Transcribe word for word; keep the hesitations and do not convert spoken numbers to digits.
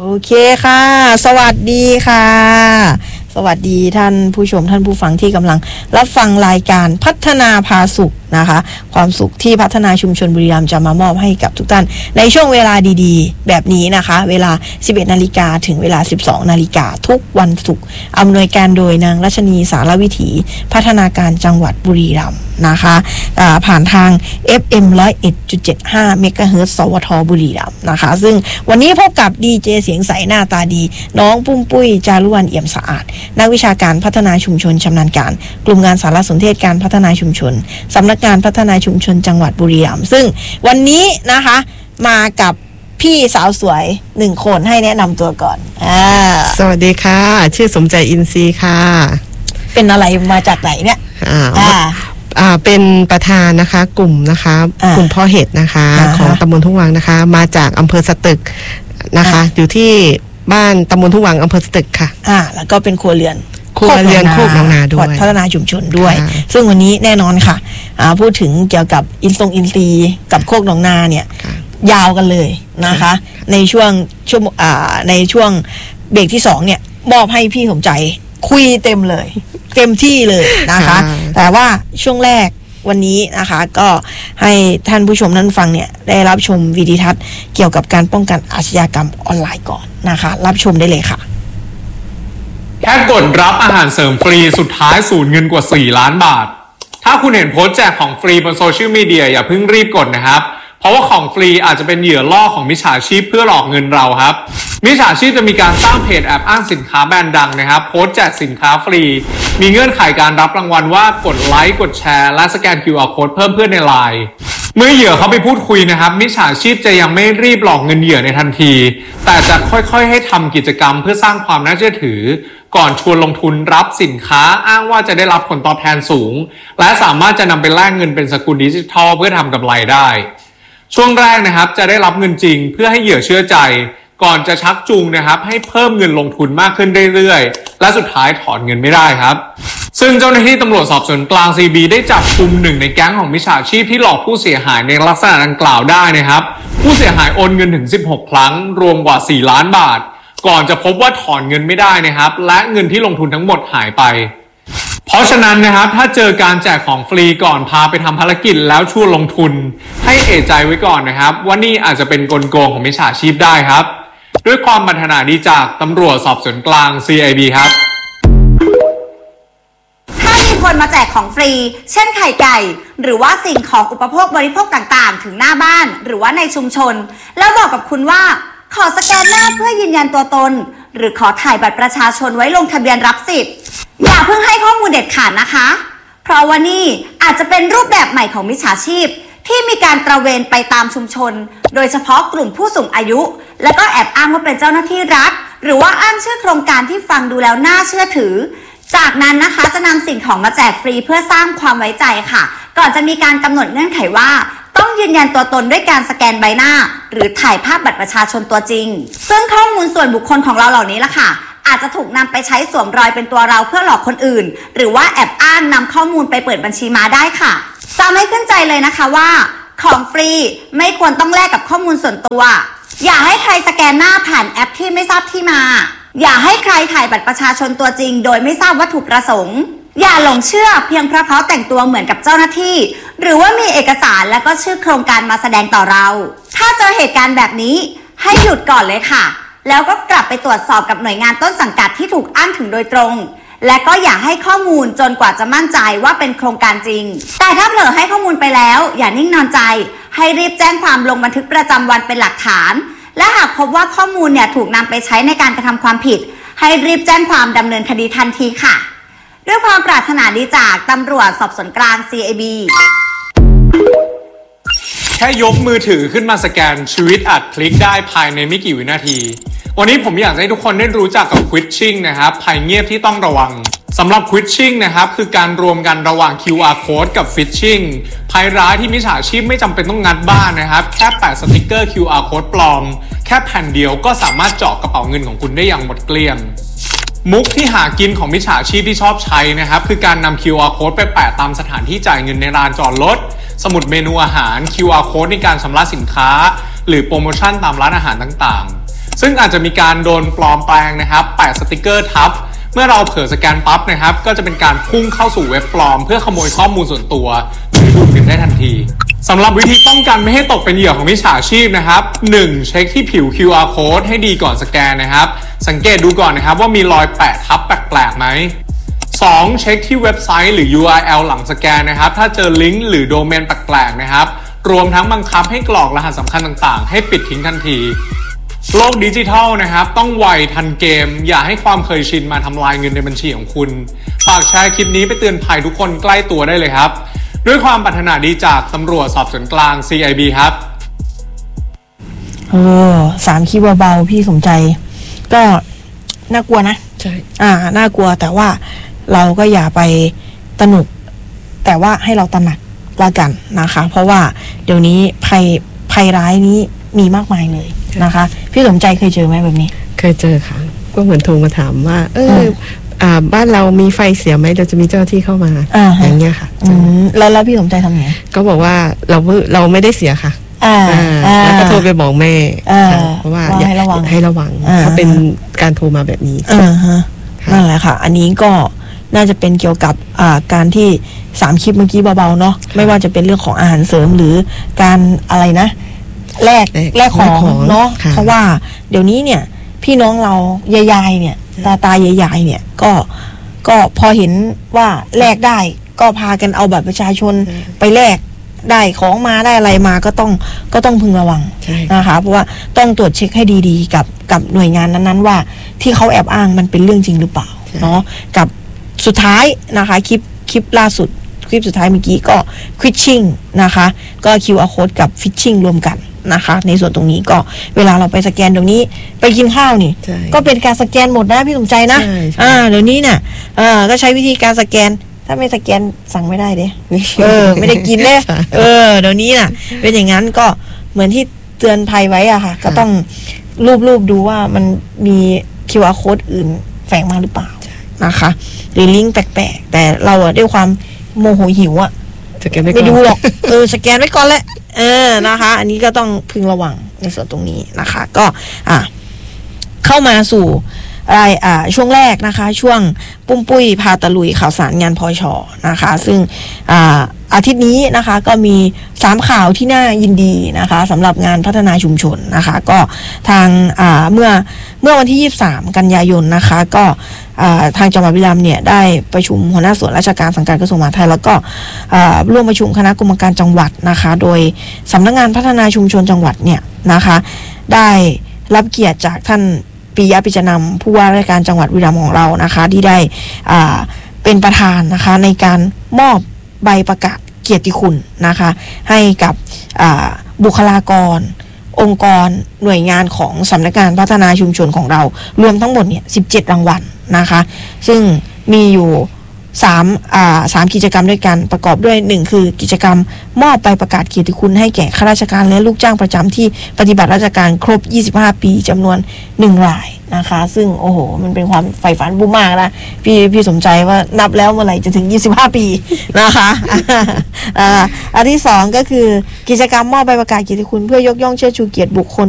เคค่ะสวัสดีค่ะสวัสดีท่านผู้ชมท่านผู้ฟังที่กำลังรับฟังรายการพัฒนาพาสุขนะคะความสุขที่พัฒนาชุมชนบุรีรัมย์จะมามอบให้กับทุกท่านในช่วงเวลาดีๆแบบนี้นะคะเวลา สิบเอ็ดนาฬิกา ถึงเวลา สิบสองนาฬิกา ทุกวันศุกร์อำนวยการโดยนางรัชนีสารวิถีพัฒนาการจังหวัดบุรีรัมย์นะคะผ่านทาง เอฟ เอ็ม หนึ่งศูนย์เอ็ดจุดเจ็ดห้า เมกะเฮิรตซ์ สวทบุรีรัมย์นะคะซึ่งวันนี้พบกับดีเจเสียงใสหน้าตาดีน้องปุ้มปุ้ยจารุวรรณเอี่ยมสะอาดนักวิชาการพัฒนาชุมชนชำนาญการกลุ่มงานสารสนเทศการพัฒนาชุมชนสำนักงานพัฒนาชุมชนจังหวัดบุรีรัมย์ซึ่งวันนี้นะคะมากับพี่สาวสวยหนึ่งคนให้แนะนำตัวก่อนอ่าสวัสดีค่ะชื่อสมใจอินทรีย์ค่ะเป็นอะไรมาจากไหนเนี่ยอ่าอ่าเป็นประธานนะคะกลุ่มนะคะกลุ่มพ่อเห็ดนะคะของตำบลทุ่งวังนะคะมาจากอำเภอสตึกนะคะอยู่ที่บ้านตำบลทุ่งวังอำเภอสตึกค่ะอ่าแล้วก็เป็นครัวเรือนครัวเรือนโคกหนองนาด้วยพัฒนาชุมชนด้วยซึ่งวันนี้แน่นอนค่ะอ่าพูดถึงเกี่ยวกับอินทรงอินทรีย์กับโคกหนองนาเนี่ยยาวกันเลยนะคะในช่วงช่วงอ่าในช่วงเบรกที่สองเนี่ยมอบให้พี่สมใจคุยเต็มเลยเต็มที่เลยนะคะแต่ว่าช่วงแรกวันนี้นะคะก็ให้ท่านผู้ชมท่านฟังเนี่ยได้รับชมวิดีทัศน์เกี่ยวกับการป้องกันอาชญากรรมออนไลน์ก่อนนะคะรับชมได้เลยค่ะแค่กดรับอาหารเสริมฟรีสุดท้ายสูญเงินกว่าสี่ล้านบาทถ้าคุณเห็นโพสต์แจกของฟรีบนโซเชียลมีเดียอย่าเพิ่งรีบกดนะครับเพราะว่าของฟรีอาจจะเป็นเหยื่อล่อของมิจฉาชีพเพื่อหลอกเงินเราครับมิจฉาชีพจะมีการสร้างเพจแอบอ้างสินค้าแบรนด์ดังนะครับโพสต์แจกสินค้าฟรีมีเงื่อนไขการรับรางวัลว่ากดไลค์กดแชร์และสแกน คิว อาร์ Code เพิ่มเพื่อนในไลน์เมื่อเหยื่อเขาไปพูดคุยนะครับมิจฉาชีพจะยังไม่รีบหลอกเงินเหยื่อในทันทีแต่จะค่อยๆให้ทำกิจกรรมเพื่อสร้างความน่าเชื่อถือก่อนชวนลงทุนรับสินค้าอ้างว่าจะได้รับผลตอบแทนสูงและสามารถจะนำไปแลกเงินเป็นสกุลดิจิทัลเพื่อทำกำไรได้ช่วงแรกนะครับจะได้รับเงินจริงเพื่อให้เหยื่อเชื่อใจก่อนจะชักจูงนะครับให้เพิ่มเงินลงทุนมากขึ้นเรื่อยๆและสุดท้ายถอนเงินไม่ได้ครับซึ่งเจ้าหน้าที่ตำรวจสอบสวนกลาง ซี บี ได้จับกุมหนึ่งในแก๊งของมิจฉาชีพที่หลอกผู้เสียหายในลักษณะดังกล่าวได้นะครับผู้เสียหายโอนเงินถึงสิบหกครั้งรวมกว่าสี่ล้านบาทก่อนจะพบว่าถอนเงินไม่ได้นะครับและเงินที่ลงทุนทั้งหมดหายไปเพราะฉะนั้นนะครับถ้าเจอการแจกของฟรีก่อนพาไปทำภารกิจแล้วชวนลงทุนให้เอะใจไว้ก่อนนะครับว่านี่อาจจะเป็นกลโกงของมิจฉาชีพได้ครับด้วยความปรารถนาดีจากตำรวจสอบสวนกลาง ซี ไอ บี ครับถ้ามีคนมาแจกของฟรีเช่นไข่ไก่หรือว่าสิ่งของอุปโภคบริโภคต่างๆถึงหน้าบ้านหรือว่าในชุมชนแล้วบอกกับคุณว่าขอสแกนหน้าเพื่อยืนยันตัวตนหรือขอถ่ายบัตรประชาชนไว้ลงทะเบียนรับสิทธิ์อย่าเพิ่งให้ข้อมูลเด็ดขาดนะคะเพราะว่านี่อาจจะเป็นรูปแบบใหม่ของมิจฉาชีพที่มีการตระเวนไปตามชุมชนโดยเฉพาะกลุ่มผู้สูงอายุและก็แอบอ้างว่าเป็นเจ้าหน้าที่รัฐหรือว่าอ้างชื่อโครงการที่ฟังดูแล้วน่าเชื่อถือจากนั้นนะคะจะนำสิ่งของมาแจกฟรีเพื่อสร้างความไว้ใจค่ะก่อนจะมีการกำหนดเงื่อนไขว่าต้องยืนยันตัวตนด้วยการสแกนใบหน้าหรือถ่ายภาพบัตรประชาชนตัวจริงซึ่งข้อมูลส่วนบุคคลของเราเหล่านี้ล่ะค่ะอาจจะถูกนำไปใช้สวมรอยเป็นตัวเราเพื่อหลอกคนอื่นหรือว่าแอบอ้างนำข้อมูลไปเปิดบัญชีม้าได้ค่ะจำให้ขึ้นใจเลยนะคะว่าของฟรีไม่ควรต้องแลกกับข้อมูลส่วนตัวอย่าให้ใครสแกนหน้าผ่านแอปที่ไม่ทราบที่มาอย่าให้ใครถ่ายบัตรประชาชนตัวจริงโดยไม่ทราบวัตถุประสงค์อย่าหลงเชื่อเพียงเพราะเขาแต่งตัวเหมือนกับเจ้าหน้าที่หรือว่ามีเอกสารและก็ชื่อโครงการมาแสดงต่อเราถ้าเจอเหตุการณ์แบบนี้ให้หยุดก่อนเลยค่ะแล้วก็กลับไปตรวจสอบกับหน่วยงานต้นสังกัดที่ถูกอ้างถึงโดยตรงและก็อย่าให้ข้อมูลจนกว่าจะมั่นใจว่าเป็นโครงการจริงแต่ถ้าเผลอให้ข้อมูลไปแล้วอย่านิ่งนอนใจให้รีบแจ้งความลงบันทึกประจำวันเป็นหลักฐานและหากพบว่าข้อมูลเนี่ยถูกนำไปใช้ในการกระทำความผิดให้รีบแจ้งความดำเนินคดีทันทีค่ะด้วยความปรารถนาดีจากตำรวจสอบสวนกลาง ซี ไอ บีแค่ยกมือถือขึ้นมาสแกนชีวิตอาจพลิกได้ภายในไม่กี่วินาทีวันนี้ผมอยากให้ทุกคนได้รู้จักกับ Quitching นะครับภัยเงียบที่ต้องระวังสำหรับ Quitching นะครับคือการรวมกันระหว่าง คิว อาร์ Code กับ Phishing ภัยร้ายที่มิจฉาชีพไม่จำเป็นต้องงัดบ้านนะครับแค่แปะสติกเกอร์ คิว อาร์ Code ปลอมแค่แผ่นเดียวก็สามารถเจาะกระเป๋าเงินของคุณได้อย่างหมดเกลี้ยงมุกที่หากินของมิจฉาชีพที่ชอบใช้นะครับคือการนำ คิว อาร์ Code ไปแปะตามสถานที่จ่ายเงินในลานจอดรถสมุดเมนูอาหาร คิว อาร์ Code ในการชำระสินค้าหรือโปรโมชั่นตามร้านอาหารต่างๆซึ่งอาจจะมีการโดนปลอมแปลงนะครับแปะสติกเกอร์ทับเมื่อเราเผลอสแกนปั๊บนะครับก็จะเป็นการพุ่งเข้าสู่เว็บปลอมเพื่อขโมยข้อมูลส่วนตัวหรือดูดเงินได้ทันทีสำหรับวิธีป้องกันไม่ให้ตกเป็นเหยื่อของมิจฉาชีพนะครับหนึ่งเช็คที่ผิว คิว อาร์ code ให้ดีก่อนสแกนนะครับสังเกตดูก่อนนะครับว่ามีรอยแปะทับแปลกๆไหมสองเช็คที่เว็บไซต์หรือ ยู อาร์ แอล หลังสแกนนะครับถ้าเจอลิงก์หรือโดเมนแปลกๆนะครับรวมทั้งบังคับให้กรอกรหัสสำคัญต่างๆให้ปิดทิ้งทันทีโลกดิจิทัลนะครับต้องไวทันเกมอย่าให้ความเคยชินมาทำลายเงินในบัญชีของคุณฝากแชร์คลิปนี้ไปเตือนภัยทุกคนใกล้ตัวได้เลยครับด้วยความปรารถนาดีจากตำรวจสอบสวนกลาง ซี ไอ บี ครับเออสามคลิปเบาๆพี่สมใจก็น่ากลัวนะใช่อ่าน่ากลัวแต่ว่าเราก็อย่าไปตระหนกแต่ว่าให้เราตระหนักละกันนะคะเพราะว่าเดี๋ยวนี้ภัยภัยร้ายนี้มีมากมายเลยนะคะพี่สมใจเคยเจอไหมแบบนี้เคยเจอค่ะก็เหมือนโทรมาถามว่าเอออ่าบ้านเรามีไฟเสียไหมเราจะมีเจ้าที่เข้ามาอย่างเงี้ยค่ะแล้วแล้วพี่สมใจทำไงก็บอกว่าเราเราไม่ได้เสียค่ะแล้วก็โทรไปบอกแม่เพราะว่าให้ระวังให้ระวังถ้าเป็นการโทรมาแบบนี้นั่นแหละค่ะอันนี้ก็น่าจะเป็นเกี่ยวกับการที่สามคลิปเมื่อกี้เบาๆเนาะไม่ว่าจะเป็นเรื่องของอาหารเสริมหรือการอะไรนะแลกแลกของเนาะเพราะว่าเดี๋ยวนี้เนี่ยพี่น้องเรายายๆเนี่ยตาตายายๆเนี่ยก็ก็พอเห็นว่าแลกได้ก็พากันเอาบัตรประชาชนไปแลกได้ของมาได้อะไรมาก็ต้องก็ต้องพึงระวังนะคะเพราะว่าต้องตรวจเช็คให้ดีๆกับกับหน่วยงานนั้นๆว่าที่เขาแอบอ้างมันเป็นเรื่องจริงหรือเปล่าเนาะกับสุดท้ายนะคะคลิปคลิปล่าสุดคลิปสุดท้ายเมื่อกี้ก็ Phishing นะคะก็ คิว อาร์ code กับ Phishing รวมกันนะคะในส่วนตรงนี้ก็เวลาเราไปสแกนตรงนี้ไปกินข้าวนี่ก็เป็นการสแกนหมดนะพี่สมใจนะอ่าเดี๋ยวนี้เนี่ยเออก็ใช้วิธีการสแกนถ้าไม่สแกนสั่งไม่ได้เด้เออไม่ได้กินเลยเออเดี๋ยวนี้น่ะเป็นอย่างนั้นก็เหมือนที่เตือนภัยไว้อะค่ะก็ต้องรูปๆดูว่ามันมี คิว อาร์ code อื่นแฝงมาหรือเปล่านะคะหรือลิงก์แปลกๆแต่เราอะด้วยความโมโหหิวอะไม่ดูหรอกเออสแกนไว้ก่อนแหละเออนะคะอันนี้ก็ต้องพึงระวังในส่วนตรงนี้นะคะก็อ่ะเข้ามาสู่อะไรอ่าช่วงแรกนะคะช่วงปุ้มปุ้ยพาตะลุยข่าวสารงานพช.นะคะซึ่งอ่าอาทิตย์นี้นะคะก็มีสามข่าวที่น่ายินดีนะคะสำหรับงานพัฒนาชุมชนนะคะก็ทางอ่าเมื่อเมื่อวันที่ยี่สิบสามกันยายนนะคะก็ทางจังหวัดบุรีรัมย์เนี่ยได้ประชุมหัวหน้าส่วนราชการสังกัดกระทรวงมหาดไทยแล้วก็ร่วมประชุมคณะกรรมการจังหวัดนะคะโดยสำนักงานพัฒนาชุมชนจังหวัดเนี่ยนะคะได้รับเกียรติจากท่านปิยะปิจนำผู้ว่าราชการจังหวัดบุรีรัมย์ของเรานะคะที่ได้เป็นประธานนะคะในการมอบใบประกาศเกียรติคุณนะคะให้กับบุคลากรองค์กรหน่วยงานของสำนักงานพัฒนาชุมชนของเรารวมทั้งหมดเนี่ยสิบเจ็ดรางวัลนะคะซึ่งมีอยู่สามอ่าสามกิจกรรมด้วยกันประกอบด้วยหนึ่งคือกิจกรรมมอบใบประกาศเกียรติคุณให้แก่ข้าราชการและลูกจ้างประจำที่ปฏิบัติราชการครบยี่สิบห้าปีจำนวนหนึ่งรายนะคะซึ่งโอ้โหมันเป็นความใฝ่ฝันบุ้มมากนะพี่พี่สมใจว่านับแล้วเมื่อไหร่จะถึงยี่สิบห้าปีนะคะอ่าอันที่สองก็คือกิจกรรมมอบใบประกาศเกียรติคุณเพื่อยกย่องเชิดชูเกียรติบุคคล